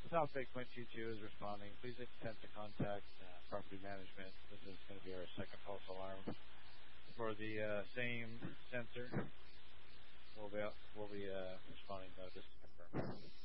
South Bay Quint 22 is responding. Please attempt to contact property management. This is going to be our second false alarm for the same sensor. We'll be responding just to confirm.